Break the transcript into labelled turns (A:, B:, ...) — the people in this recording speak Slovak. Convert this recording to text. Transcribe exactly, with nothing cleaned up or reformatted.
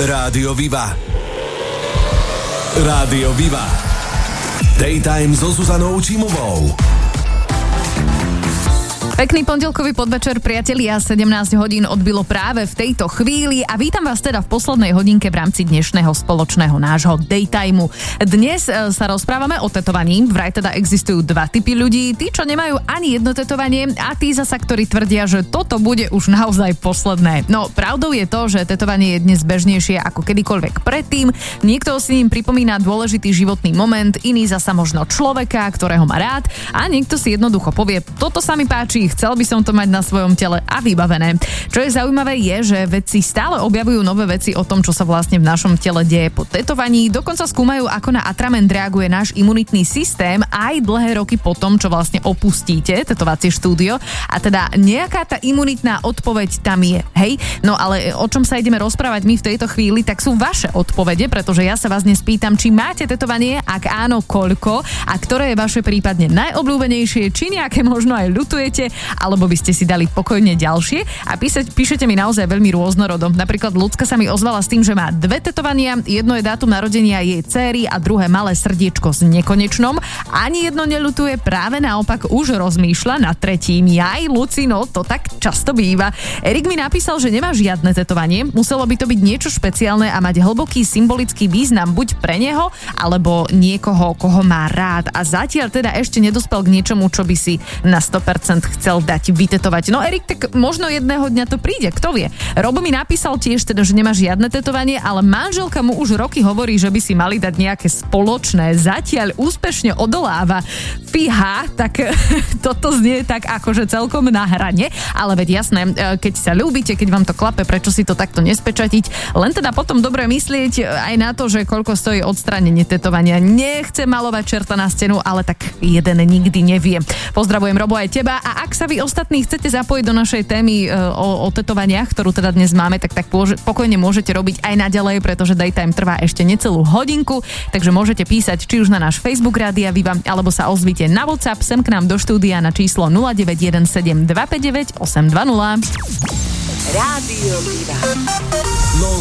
A: Rádio Viva. Rádio Viva. Daytime so Zuzanou Čímovou.
B: Pekný pondelkový podvečer, priatelia, sedemnásť hodín odbilo práve v tejto chvíli a vítam vás teda v poslednej hodinke v rámci dnešného spoločného nášho Daytimeu. Dnes sa rozprávame o tetovaní, vraj teda existujú dva typy ľudí, tí, čo nemajú ani jedno tetovanie a tí zasa, ktorí tvrdia, že toto bude už naozaj posledné. No, pravdou je to, že tetovanie je dnes bežnejšie ako kedykoľvek predtým, niekto si ním pripomína dôležitý životný moment, iný zasa možno človeka, ktorého má rád a niekto si jednoducho povie, toto sa mi páči, chcel by som to mať na svojom tele a vybavené. Čo je zaujímavé je, že vedci stále objavujú nové veci o tom, čo sa vlastne v našom tele deje po tetovaní. Dokonca skúmajú, ako na atrament reaguje náš imunitný systém aj dlhé roky po tom, čo vlastne opustíte tetovacie štúdio. A teda nejaká tá imunitná odpoveď tam je. Hej? No ale o čom sa ideme rozprávať my v tejto chvíli, tak sú vaše odpovede, pretože ja sa vás dnes pýtam, či máte tetovanie, ak áno, koľko a ktoré je vaše prípadne najobľúbenejšie, či nejaké možno aj ľutujete, alebo by ste si dali pokojne ďalšie a písať, píšete mi naozaj veľmi rôznorodom. Napríklad Ľudská sa mi ozvala s tým, že má dve tetovania, jedno je dátum narodenia jej dcéry a druhé malé srdiečko s nekonečnom. Ani jedno neľutuje, práve naopak už rozmýšľa nad tretím. Jaj, Luci, no to tak často býva. Erik mi napísal, že nemá žiadne tetovanie, muselo by to byť niečo špeciálne a mať hlboký symbolický význam buď pre neho, alebo niekoho, koho má rád a zatiaľ teda ešte nedospel k niečomu, čo by si na sto percent chcel dať vytetovať. No Erik, tak možno jedného dňa to príde, kto vie. Robo mi napísal tiež teda, že nemá žiadne tetovanie, ale manželka mu už roky hovorí, že by si mali dať nejaké spoločné. Zatiaľ úspešne odoláva. Fíha, tak toto znie tak akože celkom na hrane, ale veď jasné, keď sa ľúbite, keď vám to klape, prečo si to takto nespečatiť? Len teda potom dobre myslieť aj na to, že koľko stojí odstránenie tetovania. Nechce malovať čerta na stenu, ale tak jeden nikdy nevie. Pozdravujem, Robo, aj teba. A ak sa vy ostatní chcete zapojiť do našej témy o, o tetovaniach, ktorú teda dnes máme, tak tak pokojne môžete robiť aj naďalej, pretože Daytime trvá ešte necelú hodinku, takže môžete písať či už na náš Facebook Rádia Viva, alebo sa ozvite na WhatsApp sem k nám do štúdia na číslo nula deväť jeden sedem dva päť deväť osem dva nula.
A: Rádio Viva. Non